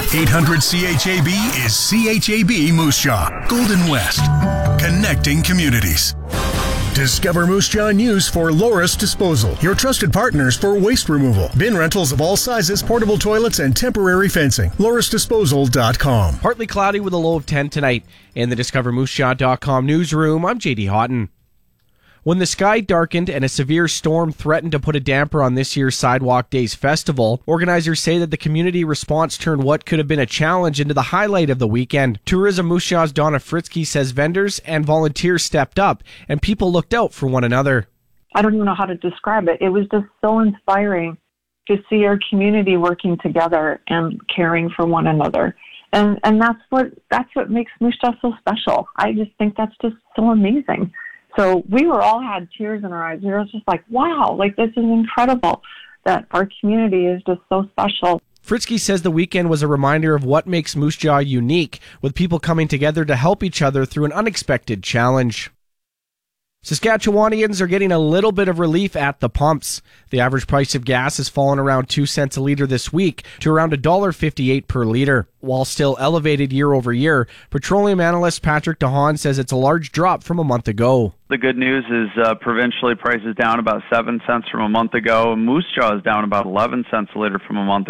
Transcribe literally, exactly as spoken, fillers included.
eight hundred C H A B is C H A B Moose Jaw, Golden West, connecting communities. Discover Moose Jaw News for Loris Disposal, your trusted partners for waste removal. Bin rentals of all sizes, portable toilets, and temporary fencing. loris disposal dot com. Partly cloudy with a low of ten tonight. In the discover moose jaw dot com newsroom, I'm J D Houghton. When the sky darkened and a severe storm threatened to put a damper on this year's Sidewalk Days festival, organizers say that the community response turned what could have been a challenge into the highlight of the weekend. Tourism Moose Jaw's Donna Fritzky says vendors and volunteers stepped up and people looked out for one another. I don't even know how to describe it. It was just so inspiring to see our community working together and caring for one another. And and that's what that's what makes Moose Jaw so special. I just think that's just so amazing. So we were all had tears in our eyes. We were just like, wow, like this is incredible that our community is just so special. Fritzky says the weekend was a reminder of what makes Moose Jaw unique, with people coming together to help each other through an unexpected challenge. Saskatchewanians are getting a little bit of relief at the pumps. The average price of gas has fallen around two cents a litre this week to around one dollar fifty-eight per litre. While still elevated year over year, petroleum analyst Patrick DeHaan says it's a large drop from a month ago. The good news is uh, provincially prices down about seven cents from a month ago. Moose Jaw is down about eleven cents a litre from a month ago.